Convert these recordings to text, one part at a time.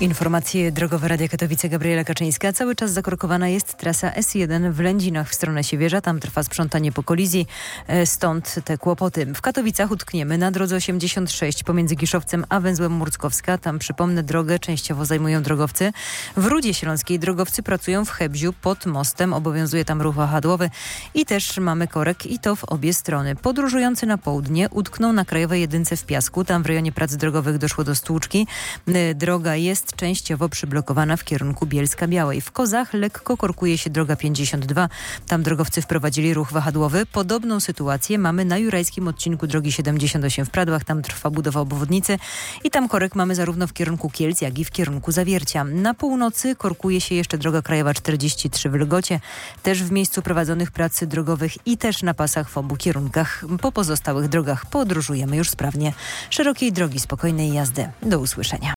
Informacje drogowe Radia Katowice, Gabriela Kaczyńska. Cały czas zakorkowana jest trasa S1 w Lędzinach w stronę Siewierza. Tam trwa sprzątanie po kolizji, stąd te kłopoty. W Katowicach utkniemy na drodze 86 pomiędzy Giszowcem a węzłem Murckowska. Tam, przypomnę, drogę częściowo zajmują drogowcy. W Rudzie Śląskiej drogowcy pracują w Hebziu pod mostem. Obowiązuje tam ruch wahadłowy i też mamy korek i to w obie strony. Podróżujący na południe utkną na Krajowej Jedynce w Piasku. Tam w rejonie prac drogowych doszło do stłuczki. Droga jest częściowo przyblokowana w kierunku Bielska-Białej. W Kozach lekko korkuje się droga 52. Tam drogowcy wprowadzili ruch wahadłowy. Podobną sytuację mamy na jurajskim odcinku drogi 78 w Pradłach. Tam trwa budowa obwodnicy i tam korek mamy zarówno w kierunku Kielc, jak i w kierunku Zawiercia. Na północy korkuje się jeszcze droga krajowa 43 w Lgocie. Też w miejscu prowadzonych prac drogowych i też na pasach w obu kierunkach. Po pozostałych drogach podróżujemy już sprawnie. Szerokiej drogi, spokojnej jazdy. Do usłyszenia.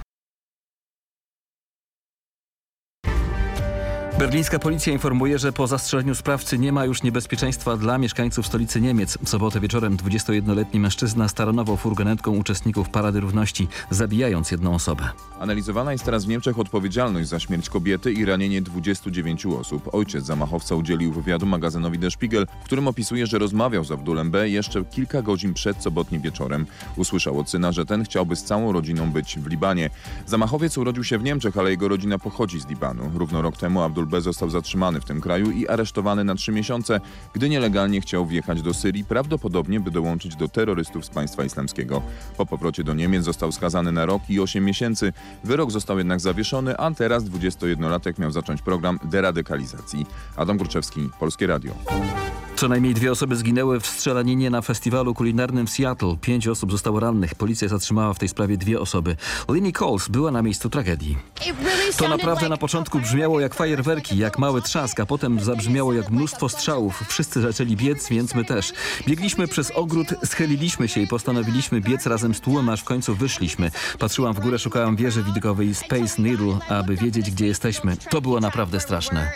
Berlińska policja informuje, że po zastrzeleniu sprawcy nie ma już niebezpieczeństwa dla mieszkańców stolicy Niemiec. W sobotę wieczorem 21-letni mężczyzna staranował furgonetką uczestników Parady Równości, zabijając jedną osobę. Analizowana jest teraz w Niemczech odpowiedzialność za śmierć kobiety i ranienie 29 osób. Ojciec zamachowca udzielił wywiadu magazynowi Der Spiegel, w którym opisuje, że rozmawiał z Abdulem B. jeszcze kilka godzin przed sobotnim wieczorem. Usłyszał od syna, że ten chciałby z całą rodziną być w Libanie. Zamachowiec urodził się w Niemczech, ale jego rodzina pochodzi z Libanu. Równo rok temu Abdul B. został zatrzymany w tym kraju i aresztowany na 3 miesiące, gdy nielegalnie chciał wjechać do Syrii, prawdopodobnie by dołączyć do terrorystów z Państwa Islamskiego. Po powrocie do Niemiec został skazany na rok i 8 miesięcy. Wyrok został jednak zawieszony, a teraz 21-latek miał zacząć program deradykalizacji. Adam Gruczewski, Polskie Radio. Co najmniej 2 osoby zginęły w strzelaninie na festiwalu kulinarnym w Seattle. 5 osób zostało rannych. Policja zatrzymała w tej sprawie 2 osoby. Linnie Coles była na miejscu tragedii. To naprawdę na początku brzmiało jak fajerwerki, jak mały trzask, a potem zabrzmiało jak mnóstwo strzałów. Wszyscy zaczęli biec, więc my też. Biegliśmy przez ogród, schyliliśmy się i postanowiliśmy biec razem z tłumem, aż w końcu wyszliśmy. Patrzyłam w górę, szukałam wieży widokowej Space Needle, aby wiedzieć, gdzie jesteśmy. To było naprawdę straszne.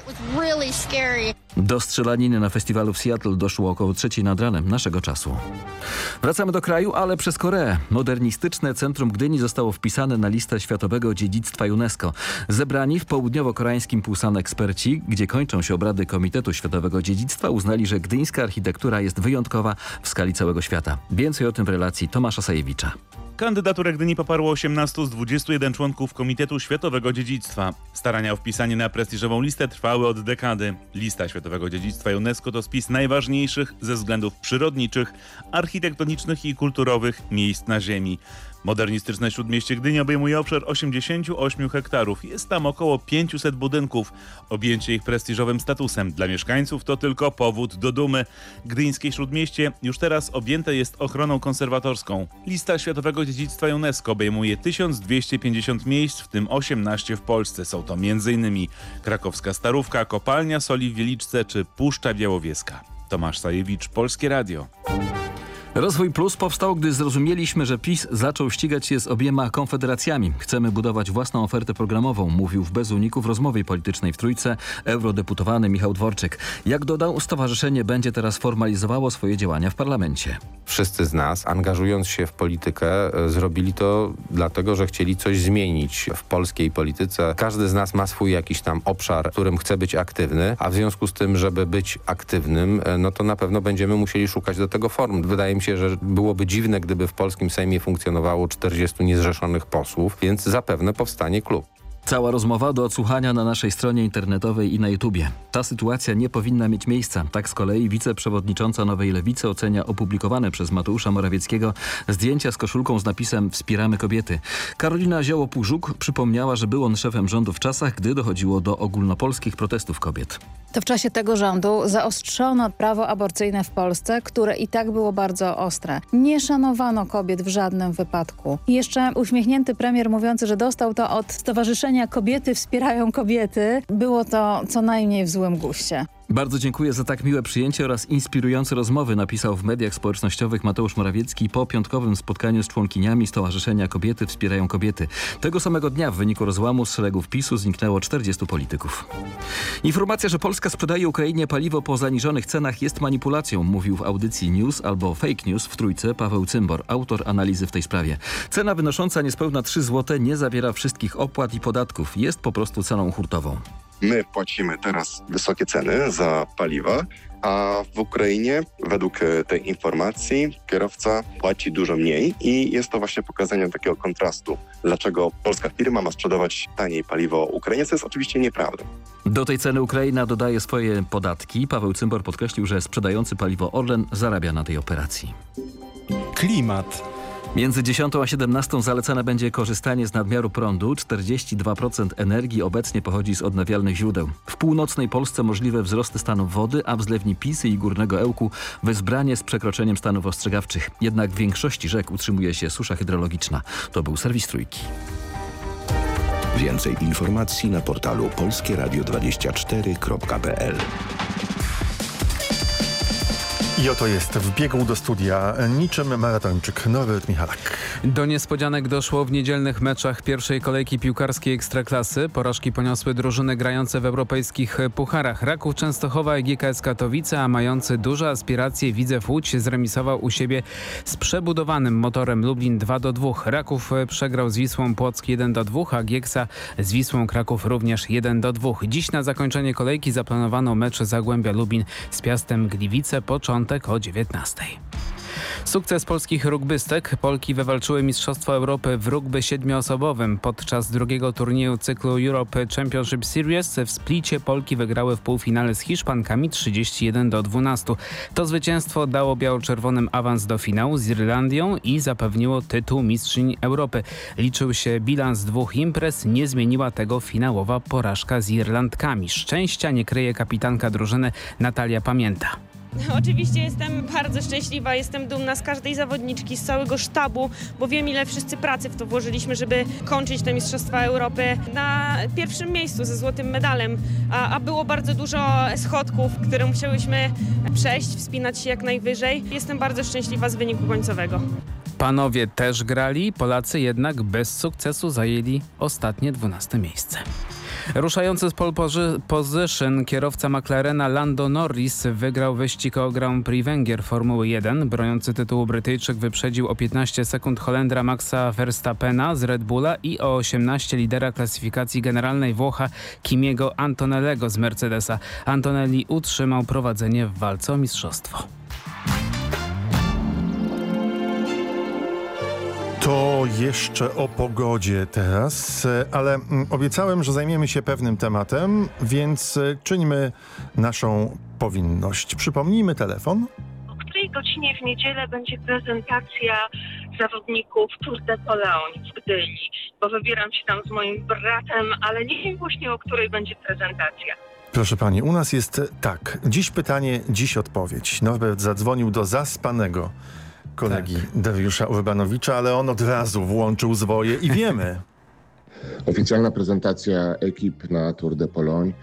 Do strzelaniny na festiwalu w Seattle doszło około 3:00 nad ranem naszego czasu. Wracamy do kraju, ale przez Koreę. Modernistyczne centrum Gdyni zostało wpisane na listę Światowego Dziedzictwa UNESCO. Zebrani w południowo-koreańskim Pusan eksperci, gdzie kończą się obrady Komitetu Światowego Dziedzictwa, uznali, że gdyńska architektura jest wyjątkowa w skali całego świata. Więcej o tym w relacji Tomasza Sajewicza. Kandydaturę Gdyni poparło 18 z 21 członków Komitetu Światowego Dziedzictwa. Starania o wpisanie na prestiżową listę trwały od dekady. Lista Światowego Dziedzictwa UNESCO to spis najważniejszych ze względów przyrodniczych, architektonicznych i kulturowych miejsc na Ziemi. Modernistyczne Śródmieście Gdyni obejmuje obszar 88 hektarów. Jest tam około 500 budynków. Objęcie ich prestiżowym statusem dla mieszkańców to tylko powód do dumy. Gdyńskie Śródmieście już teraz objęte jest ochroną konserwatorską. Lista Światowego Dziedzictwa UNESCO obejmuje 1250 miejsc, w tym 18 w Polsce. Są to m.in. Krakowska Starówka, Kopalnia Soli w Wieliczce czy Puszcza Białowieska. Tomasz Sajewicz, Polskie Radio. Rozwój Plus powstał, gdy zrozumieliśmy, że PiS zaczął ścigać się z obiema konfederacjami. Chcemy budować własną ofertę programową, mówił w Bez Uniku w rozmowie politycznej w Trójce eurodeputowany Michał Dworczyk. Jak dodał, stowarzyszenie będzie teraz formalizowało swoje działania w parlamencie. Wszyscy z nas, angażując się w politykę, zrobili to dlatego, że chcieli coś zmienić w polskiej polityce. Każdy z nas ma swój jakiś tam obszar, w którym chce być aktywny, a w związku z tym, żeby być aktywnym, no to na pewno będziemy musieli szukać do tego form. Wydaje mi się, że byłoby dziwne, gdyby w polskim Sejmie funkcjonowało 40 niezrzeszonych posłów, więc zapewne powstanie klub. Cała rozmowa do odsłuchania na naszej stronie internetowej i na YouTubie. Ta sytuacja nie powinna mieć miejsca. Tak z kolei wiceprzewodnicząca Nowej Lewicy ocenia opublikowane przez Mateusza Morawieckiego zdjęcia z koszulką z napisem „Wspieramy kobiety”. Karolina Zioło-Pużuk przypomniała, że był on szefem rządu w czasach, gdy dochodziło do ogólnopolskich protestów kobiet. To w czasie tego rządu zaostrzono prawo aborcyjne w Polsce, które i tak było bardzo ostre. Nie szanowano kobiet w żadnym wypadku. I jeszcze uśmiechnięty premier mówiący, że dostał to od Stowarzyszenia Kobiety Wspierają Kobiety, było to co najmniej w złym guście. Bardzo dziękuję za tak miłe przyjęcie oraz inspirujące rozmowy, napisał w mediach społecznościowych Mateusz Morawiecki po piątkowym spotkaniu z członkiniami Stowarzyszenia Kobiety Wspierają Kobiety. Tego samego dnia w wyniku rozłamu z szeregów PiS-u zniknęło 40 polityków. Informacja, że Polska sprzedaje Ukrainie paliwo po zaniżonych cenach jest manipulacją, mówił w audycji News albo Fake News w Trójce Paweł Cymbor, autor analizy w tej sprawie. Cena wynosząca niespełna 3 zł nie zawiera wszystkich opłat i podatków. Jest po prostu ceną hurtową. My płacimy teraz wysokie ceny za paliwa, a w Ukrainie według tej informacji kierowca płaci dużo mniej i jest to właśnie pokazanie takiego kontrastu. Dlaczego polska firma ma sprzedawać taniej paliwo Ukrainie, co jest oczywiście nieprawdą. Do tej ceny Ukraina dodaje swoje podatki. Paweł Cymbor podkreślił, że sprzedający paliwo Orlen zarabia na tej operacji. Klimat. Między 10 a 17 zalecane będzie korzystanie z nadmiaru prądu. 42% energii obecnie pochodzi z odnawialnych źródeł. W północnej Polsce możliwe wzrosty stanów wody, a w zlewni Pisy i Górnego Ełku wezbranie z przekroczeniem stanów ostrzegawczych. Jednak w większości rzek utrzymuje się susza hydrologiczna. To był serwis Trójki. Więcej informacji na portalu polskieradio24.pl. I oto jest w biegu do studia niczym maratończyk Norbert Michalak. Do niespodzianek doszło w niedzielnych meczach pierwszej kolejki piłkarskiej Ekstraklasy. Porażki poniosły drużyny grające w europejskich pucharach. Raków Częstochowa i GKS Katowice, a mający duże aspiracje Widzew Łódź zremisował u siebie z przebudowanym Motorem Lublin 2-2. Raków przegrał z Wisłą Płock 1-2, a Gieksa z Wisłą Kraków również 1-2. Dziś na zakończenie kolejki zaplanowano mecz Zagłębia Lubin z Piastem Gliwice, początek o 19:00. Sukces polskich rugbystek. Polki wywalczyły Mistrzostwo Europy w rugby 7-osobowym. Podczas drugiego turnieju cyklu Europe Championship Series w Splicie Polki wygrały w półfinale z Hiszpankami 31-12. To zwycięstwo dało biało-czerwonym awans do finału z Irlandią i zapewniło tytuł mistrzyń Europy. Liczył się bilans 2 imprez, nie zmieniła tego finałowa porażka z Irlandkami. Szczęścia nie kryje kapitanka drużyny Natalia Pamięta. Oczywiście jestem bardzo szczęśliwa, jestem dumna z każdej zawodniczki, z całego sztabu, bo wiem, ile wszyscy pracy w to włożyliśmy, żeby kończyć te Mistrzostwa Europy na pierwszym miejscu ze złotym medalem, a było bardzo dużo schodków, które musiałyśmy przejść, wspinać się jak najwyżej. Jestem bardzo szczęśliwa z wyniku końcowego. Panowie też grali, Polacy jednak bez sukcesu zajęli ostatnie 12 miejsce. Ruszający z pole position kierowca McLarena Lando Norris wygrał wyścig o Grand Prix Węgier Formuły 1. Broniący tytułu Brytyjczyk wyprzedził o 15 sekund Holendra Maxa Verstappena z Red Bulla i o 18 lidera klasyfikacji generalnej Włocha Kimiego Antonellego z Mercedesa. Antonelli utrzymał prowadzenie w walce o mistrzostwo. To jeszcze o pogodzie teraz, ale obiecałem, że zajmiemy się pewnym tematem, więc czyńmy naszą powinność. Przypomnijmy telefon. O której godzinie w niedzielę będzie prezentacja zawodników Tour de Pologne w Gdyni, bo wybieram się tam z moim bratem, ale nie wiem właśnie, o której będzie prezentacja. Proszę pani, u nas jest tak. Dziś pytanie, dziś odpowiedź. Norbert zadzwonił do zaspanego kolegi Dariusza Urbanowicza, ale on od razu włączył zwoje i wiemy. Oficjalna prezentacja ekip na Tour de Pologne